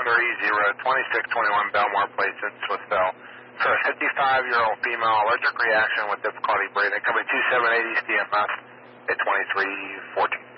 Honda E0, 2621 Belmar Place in Swissville. For a 55-year-old female, allergic reaction with difficulty breathing. Company 2780 CMS at 2314.